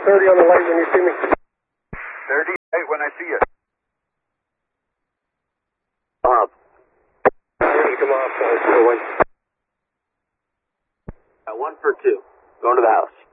30 on the light when you see me. 30 right when I see you. Off. Ready to come off, 1 for 2. Going to the house.